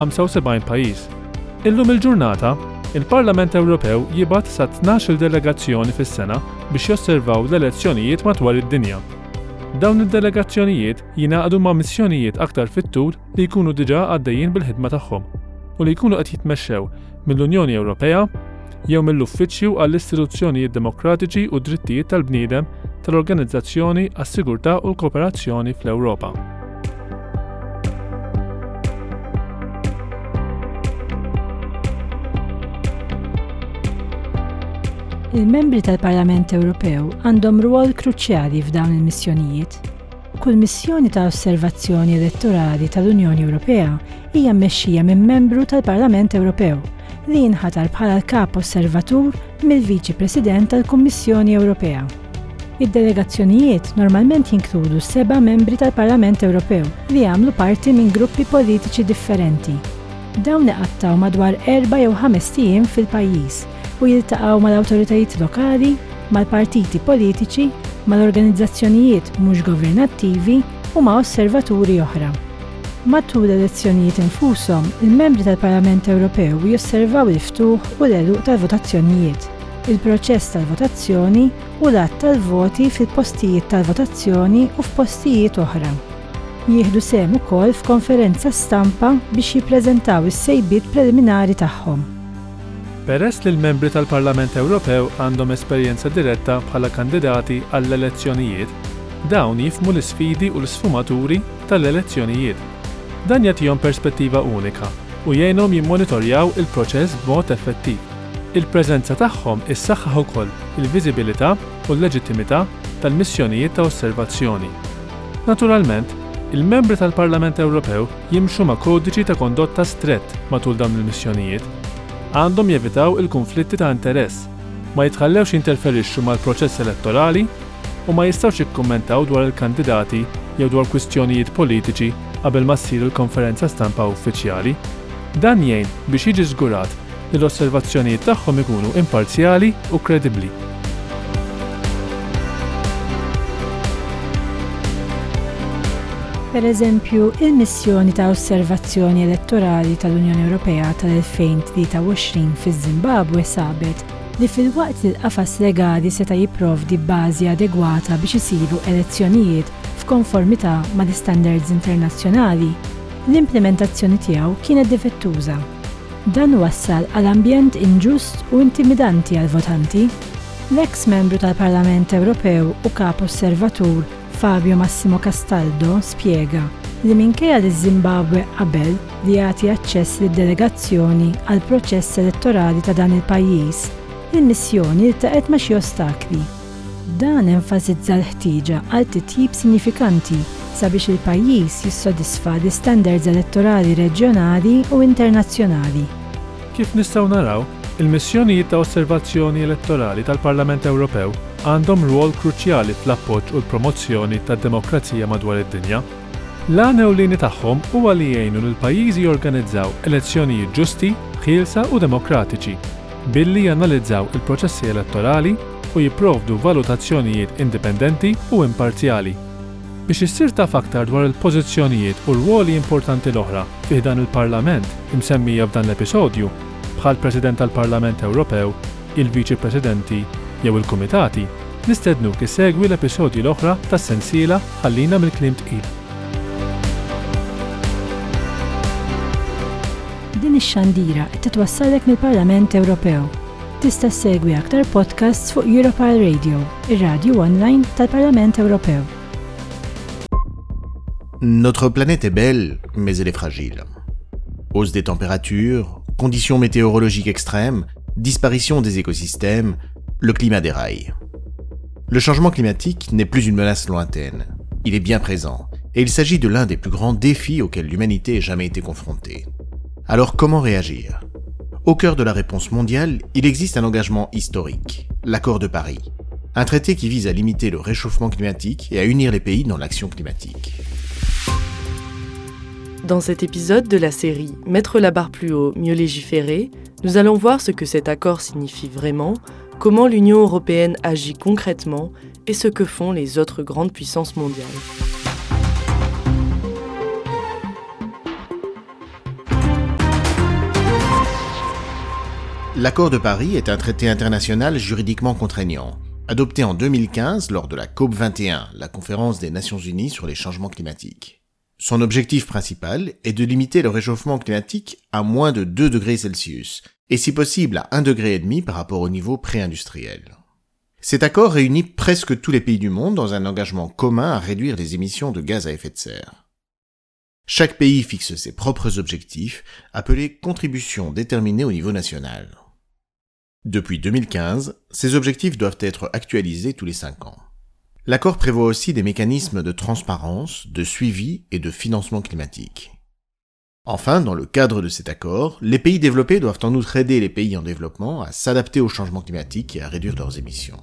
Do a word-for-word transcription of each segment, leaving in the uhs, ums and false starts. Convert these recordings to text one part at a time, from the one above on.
ħamsa u sebgħin pajjiż. Illum il-ġurnata, il-Parlament Ewropew jibgħat sa tnax-il delegazzjoni fis-sena biex josservaw l-elezzjonijiet madwar id-dinja. Dawn id-delegazzjonijiet jingħaqdu ma' missjonijiet aktar fit-tul li jkunu diġà għaddejjin bil-ħidma tagħhom u li jkunu qed jitmexxew mill-Unjoni Ewropea jew mill-Uffiċċju għall-Istituzzjonijiet Demokratiċi u Drittijiet tal-Bniedem tal-Organizzazzjoni għas-Sigurtà u l-Kooperazzjoni fl-Ewropa. Il-membri tal-Parlament Ewropew għandhom rwol kruċjali f'dawn il-missjonijiet. Kull missjoni ta' osservazzjoni elettorali tal-Unjoni Ewropea hija mmexxija minn membru tal-Parlament Ewropew li jinħatar bħala l-kap osservatur mill-Viċi President tal-Kummissjoni Ewropea. Id-delegazzjonijiet normalment jinkludu seba' membri tal-Parlament Ewropew li jagħmlu parti minn gruppi politiċi differenti. Dawn iqattaw madwar erba' jew ħames ijiem fil-pajjiż u jiltaqgħu mal-awtoritajiet lokali, mal-partiti politiċi, mal-organizzazzjonijiet mhux governattivi u ma' osservaturi oħra. Matul l-elezzjonijiet infushom, il-membri tal-Parlament Ewropew josservaw il-ftuħ u l-għeluq tal-votazzjonijiet, il-proċess tal-votazzjoni u l-att tal-voti fil-postijiet tal-votazzjoni u f'postijiet oħra. Jieħdu sehem ukoll f'konferenza stampa biex jippreżentaw is-sejbiet preliminari tagħhom. Peress li l-membri tal-Parlament Ewropew għandhom esperjenza diretta bħala kandidati għall-elezzjonijiet, dawn jifhmu l-isfidi u l-sfumaturi tal-elezzjonijiet. Dan jagħtihom perspettiva unika u jgħinhom jimmonitorjaw il-proċess b'mod effettiv. Il-preżenza tagħhom issaħħaħ ukoll il-viżibilità u l-leġittimità tal-missjonijiet ta' osservazzjoni. Naturalment, il-membri tal-Parlament Ewropew jimxu ma' kodiċi ta' kondotta strett matul dawn il-missjonijiet. Għandhom jevitaw il-konflitti ta' interess, ma jitħallewx jinterferixxu mal-proċess elettorali u ma jistgħux jikkummentaw dwar il-kandidati jew dwar kwistjonijiet politiċi qabel ma ssir il-konferenza stampa uffiċjali. Dan jgħin biex jiġi żgurat li l-osservazzjonijiet tagħhom ikunu imparzjali u kredibbli. Per eżempju, il-missjoni ta' osservazzjoni elettorali tal-Unjoni Ewropea tal-elfejn tlieta u għoxrin fiż-Zimbabwe sabet li fil-waqt li l-qafas legali seta' jipprovdi bażi adegwata biex isiru elezzjonijiet f'konformità mal-istandards internazzjonali, l-implementazzjoni tiegħu kienet difettuża. Dan wassal għal ambjent inġust u intimidanti għal votanti. L-eks membru tal-Parlament Ewropew u kap osservatur Fabio Massimo Castaldo spjega li minkejja li Zimbabwe qabel li jagħti aċċess lid-delegazzjoni għal proċess elettorali ta' dan il-pajjiż, il-missjoni iltaqet ma' xi ostakli. Dan enfasizza l-ħtieġa għal titjib sinifikanti sabiex il-pajjiż jissodisfa l-istandards elettorali reġjonali u internazzjonali. Kif nistgħu naraw, il-missjonijiet ta' osservazzjoni elettorali tal-Parlament Ewropew għandhom rwol kruċjali fl-appoġġ u l-promozzjoni tad-demokrazija madwar id-dinja. L-għan ewlieni tagħhom huwa li jgħinu lil pajjiżi jorganizzaw elezzjonijiet ġusti, ħielsa u demokratiċi, billi janalizzaw il-proċessi elettorali u jipprovdu valutazzjonijiet indipendenti u imparzjali. Biex issir taf aktar dwar il-pożizzjonijiet u r-ruoli importanti l-oħra fih dan il-Parlament imsemmija f'dan l-episodju, bħal President tal-Parlament Ewropew, il-Viċi Presidenti jew il-Kumitati, nistednuk isegwi l-episodji l-oħra tas-sensiela ħallina mill-kliem tqil. Din ix-xandira qed titwassalek mill-Parlament Ewropew. Tista' ssegwi aktar podcasts fuq Europal Radio, ir-radju online tal-Parlament Ewropew. Notre planète est belle, mais elle est fragile. Hausse des températures, conditions météorologiques extrêmes, disparition des écosystèmes, le climat déraille. Le changement climatique n'est plus une menace lointaine. Il est bien présent, et il s'agit de l'un des plus grands défis auxquels l'humanité ait jamais été confrontée. Alors comment réagir ? Au cœur de la réponse mondiale, il existe un engagement historique, l'Accord de Paris, un traité qui vise à limiter le réchauffement climatique et à unir les pays dans l'action climatique. Dans cet épisode de la série « Mettre la barre plus haut, mieux légiférer », nous allons voir ce que cet accord signifie vraiment, comment l'Union européenne agit concrètement et ce que font les autres grandes puissances mondiales. L'accord de Paris est un traité international juridiquement contraignant, adopté en deux mille quinze lors de la COP vingt et un, la conférence des Nations Unies sur les changements climatiques. Son objectif principal est de limiter le réchauffement climatique à moins de deux degrés Celsius, et si possible à un virgule cinq degré par rapport au niveau pré-industriel. Cet accord réunit presque tous les pays du monde dans un engagement commun à réduire les émissions de gaz à effet de serre. Chaque pays fixe ses propres objectifs, appelés contributions déterminées au niveau national. Depuis deux mille quinze, ces objectifs doivent être actualisés tous les cinq ans. L'accord prévoit aussi des mécanismes de transparence, de suivi et de financement climatique. Enfin, dans le cadre de cet accord, les pays développés doivent en outre aider les pays en développement à s'adapter au changement climatique et à réduire leurs émissions.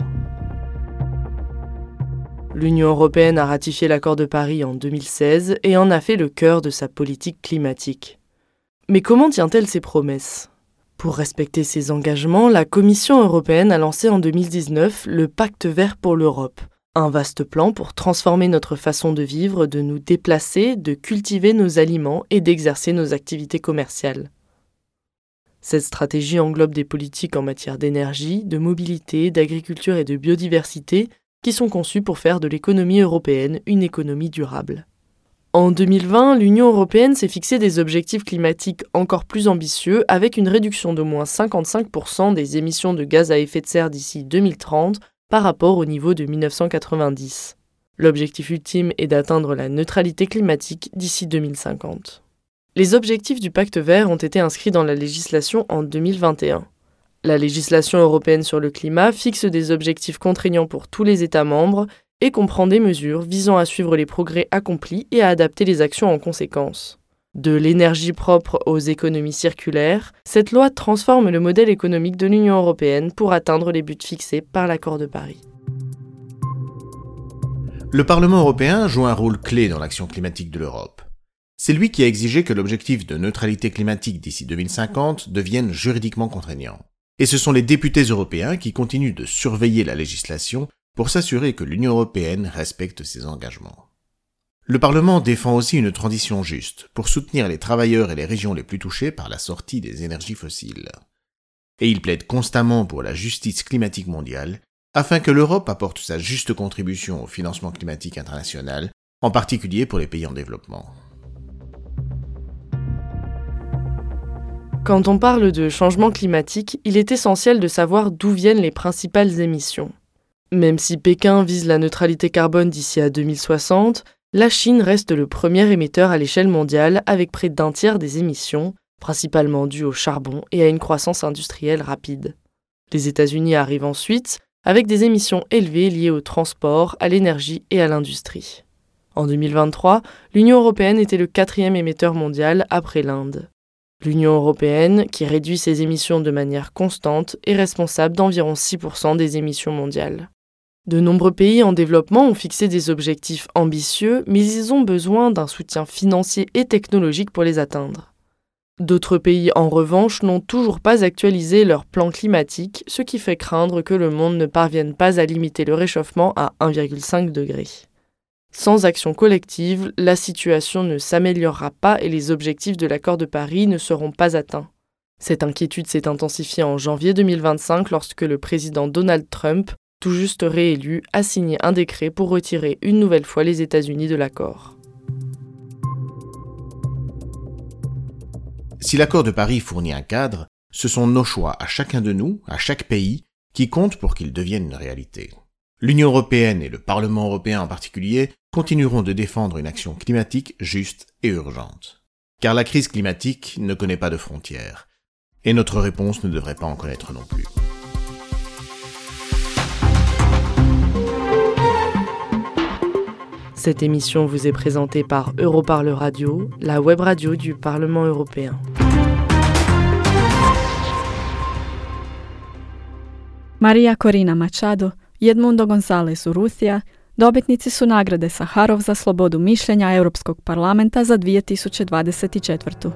L'Union européenne a ratifié l'accord de Paris en deux mille seize et en a fait le cœur de sa politique climatique. Mais comment tient-elle ses promesses ? Pour respecter ses engagements, la Commission européenne a lancé en deux mille dix-neuf le Pacte vert pour l'Europe, un vaste plan pour transformer notre façon de vivre, de nous déplacer, de cultiver nos aliments et d'exercer nos activités commerciales. Cette stratégie englobe des politiques en matière d'énergie, de mobilité, d'agriculture et de biodiversité qui sont conçues pour faire de l'économie européenne une économie durable. En deux mille vingt, l'Union européenne s'est fixé des objectifs climatiques encore plus ambitieux avec une réduction d'au moins cinquante-cinq pour cent des émissions de gaz à effet de serre d'ici deux mille trente par rapport au niveau de mille neuf cent quatre-vingt-dix. L'objectif ultime est d'atteindre la neutralité climatique d'ici deux mille cinquante. Les objectifs du Pacte vert ont été inscrits dans la législation en deux mille vingt et un. La législation européenne sur le climat fixe des objectifs contraignants pour tous les États membres et comprend des mesures visant à suivre les progrès accomplis et à adapter les actions en conséquence. De l'énergie propre aux économies circulaires, cette loi transforme le modèle économique de l'Union européenne pour atteindre les buts fixés par l'accord de Paris. Le Parlement européen joue un rôle clé dans l'action climatique de l'Europe. C'est lui qui a exigé que l'objectif de neutralité climatique d'ici deux mille cinquante devienne juridiquement contraignant. Et ce sont les députés européens qui continuent de surveiller la législation pour s'assurer que l'Union européenne respecte ses engagements. Le Parlement défend aussi une transition juste pour soutenir les travailleurs et les régions les plus touchées par la sortie des énergies fossiles. Et il plaide constamment pour la justice climatique mondiale afin que l'Europe apporte sa juste contribution au financement climatique international, en particulier pour les pays en développement. Quand on parle de changement climatique, il est essentiel de savoir d'où viennent les principales émissions. Même si Pékin vise la neutralité carbone d'ici à deux mille soixante, la Chine reste le premier émetteur à l'échelle mondiale avec près d'un tiers des émissions, principalement dues au charbon et à une croissance industrielle rapide. Les États-Unis arrivent ensuite, avec des émissions élevées liées au transport, à l'énergie et à l'industrie. En deux mille vingt-trois, l'Union européenne était le quatrième émetteur mondial après l'Inde. L'Union européenne, qui réduit ses émissions de manière constante, est responsable d'environ six pour cent des émissions mondiales. De nombreux pays en développement ont fixé des objectifs ambitieux, mais ils ont besoin d'un soutien financier et technologique pour les atteindre. D'autres pays, en revanche, n'ont toujours pas actualisé leur plan climatique, ce qui fait craindre que le monde ne parvienne pas à limiter le réchauffement à un virgule cinq degré. Sans action collective, la situation ne s'améliorera pas et les objectifs de l'accord de Paris ne seront pas atteints. Cette inquiétude s'est intensifiée en janvier deux mille vingt-cinq lorsque le président Donald Trump, tout juste réélu, a signé un décret pour retirer une nouvelle fois les États-Unis de l'accord. Si l'accord de Paris fournit un cadre, ce sont nos choix à chacun de nous, à chaque pays, qui comptent pour qu'il devienne une réalité. L'Union européenne et le Parlement européen en particulier continueront de défendre une action climatique juste et urgente. Car la crise climatique ne connaît pas de frontières, et notre réponse ne devrait pas en connaître non plus. Cette émission vous est présentée par Europarle Radio, la web radio du Parlement européen. Maria Corina Machado i Edmundo González Urrutia dobitnici su nagrade Saharov za slobodu mišljenja Europskog parlamenta za dvije tisuće dvadeset četvrtu.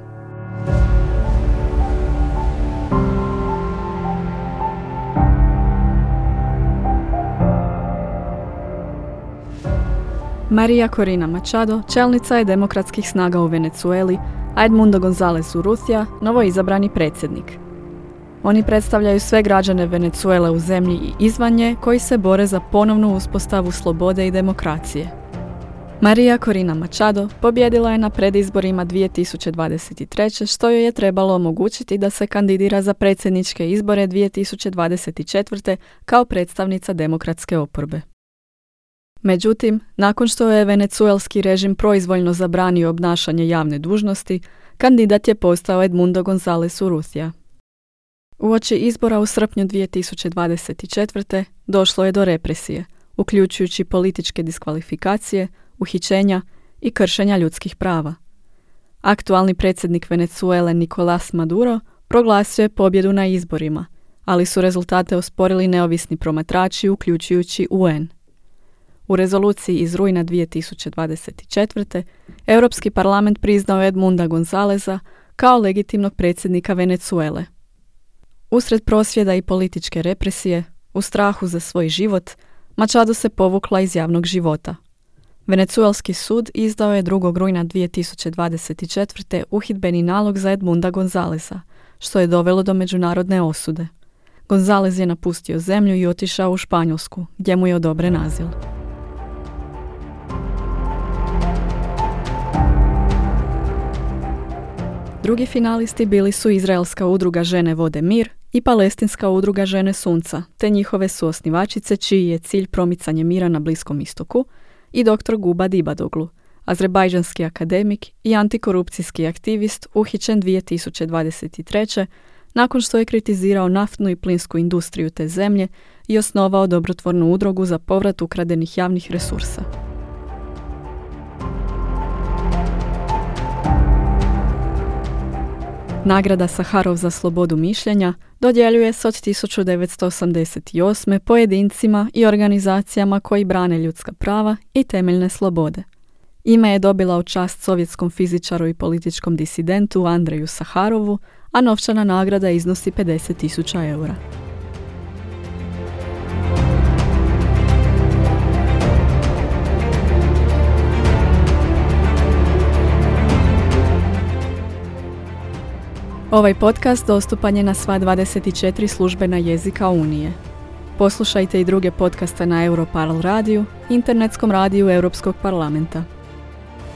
Maria Corina Machado čelnica je demokratskih snaga u Venezueli, a Edmundo González Urrutia novoizabrani predsjednik. Oni predstavljaju sve građane Venezuele u zemlji i izvan nje koji se bore za ponovnu uspostavu slobode i demokracije. Maria Corina Machado pobjedila je na predizborima dvije tisuće dvadeset treće što joj je trebalo omogućiti da se kandidira za predsjedničke izbore dvije tisuće dvadeset četvrte kao predstavnica demokratske oporbe. Međutim, nakon što je venecuelski režim proizvoljno zabranio obnašanje javne dužnosti, kandidat je postao Edmundo González Urrutia. Uoči izbora u srpnju dvije tisuće dvadeset četvrte došlo je do represije, uključujući političke diskvalifikacije, uhićenja i kršenja ljudskih prava. Aktualni predsjednik Venezuele Nicolás Maduro proglasio je pobjedu na izborima, ali su rezultate osporili neovisni promatrači uključujući U N. U rezoluciji iz rujna dvije tisuće dvadeset četvrte. Europski parlament priznao Edmunda Gonzáleza kao legitimnog predsjednika Venezuele. Usred prosvjeda i političke represije, u strahu za svoj život, Machado se povukla iz javnog života. Venecuelski sud izdao je drugog rujna dvije tisuće dvadeset četvrte. uhidbeni nalog za Edmunda Gonzáleza, što je dovelo do međunarodne osude. González je napustio zemlju i otišao u Španjolsku, gdje mu je odobren azil. Drugi finalisti bili su Izraelska udruga Žene vode mir i Palestinska udruga Žene sunca, te njihove suosnivačice čiji je cilj promicanje mira na Bliskom istoku, i doktor Gubad Ibadoglu, azerbajdžanski akademik i antikorupcijski aktivist uhićen dvije tisuće dvadeset treće. nakon što je kritizirao naftnu i plinsku industriju te zemlje i osnovao dobrotvornu udrugu za povrat ukradenih javnih resursa. Nagrada Saharov za slobodu mišljenja dodjeljuje se od tisuću devetsto osamdeset osme. pojedincima i organizacijama koji brane ljudska prava i temeljne slobode. Ime je dobila u čast sovjetskom fizičaru i političkom disidentu Andreju Saharovu, a novčana nagrada iznosi pedeset tisuća eura. Ovaj podcast dostupan je na sva dvadeset četiri službena jezika Unije. Poslušajte i druge podcaste na Europarl radiju, internetskom radiju Europskog parlamenta.